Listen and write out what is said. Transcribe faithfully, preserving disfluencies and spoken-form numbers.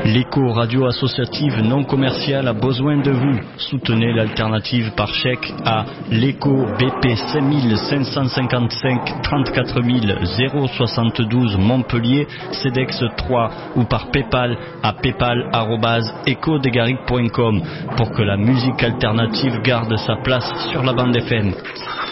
L'écho radio associative non commerciale a besoin de vous. Soutenez l'alternative par chèque à l'écho B P cinq cinq cinq cinq trente-quatre mille soixante-douze Montpellier, CEDEX trois ou par Paypal à paypal arobase echo degaric point com pour que la musique alternative garde sa place sur la bande F M.